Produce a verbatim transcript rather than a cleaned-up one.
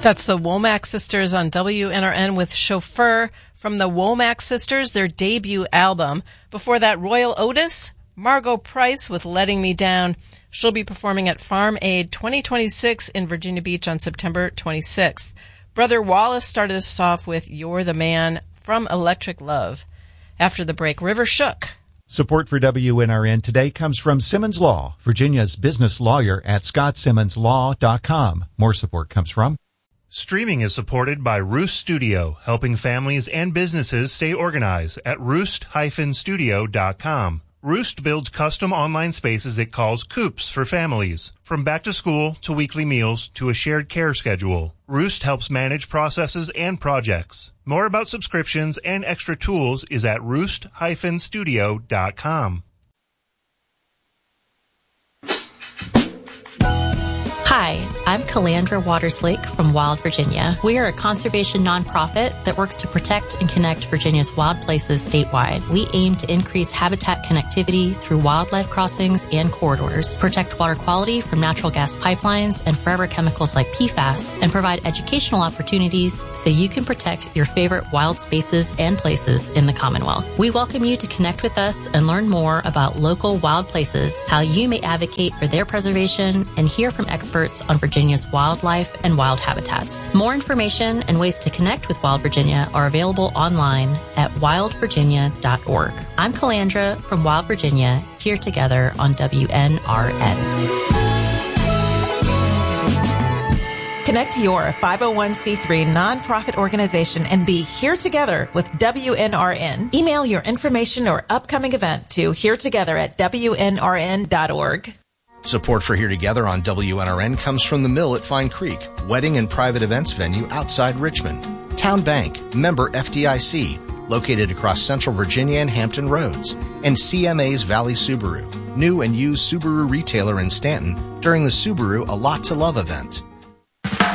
That's the Womack Sisters on W N R N with Chauffeur from the Womack Sisters, their debut album. Before that, Royal Otis, Margot Price with Letting Me Down. She'll be performing at Farm Aid twenty twenty-six in Virginia Beach on September twenty-sixth. Brother Wallace started us off with You're the Man from Electric Love. After the break, River Shook. Support for W N R N today comes from Simmons Law, Virginia's business lawyer at scott simmons law dot com. More support comes from Streaming is supported by Roost Studio, helping families and businesses stay organized at roost dash studio dot com. Roost builds custom online spaces it calls Coops for families. From back to school to weekly meals to a shared care schedule, Roost helps manage processes and projects. More about subscriptions and extra tools is at roost dash studio dot com. Hi, I'm Calandra Waterslake from Wild Virginia. We are a conservation nonprofit that works to protect and connect Virginia's wild places statewide. We aim to increase habitat connectivity through wildlife crossings and corridors, protect water quality from natural gas pipelines and forever chemicals like P FAS, and provide educational opportunities so you can protect your favorite wild spaces and places in the Commonwealth. We welcome you to connect with us and learn more about local wild places, how you may advocate for their preservation, and hear from experts on Virginia's wildlife and wild habitats. More information and ways to connect with Wild Virginia are available online at wild virginia dot org. I'm Calandra from Wild Virginia, here together on W N R N. Connect your five oh one c three nonprofit organization and be here together with W N R N. Email your information or upcoming event to here together at W N R N dot org. Support for Here Together on W N R N comes from the Mill at Fine Creek, wedding and private events venue outside Richmond. Town Bank, member F D I C, located across Central Virginia and Hampton Roads. And C M A's Valley Subaru, new and used Subaru retailer in Stanton during the Subaru A Lot to Love event.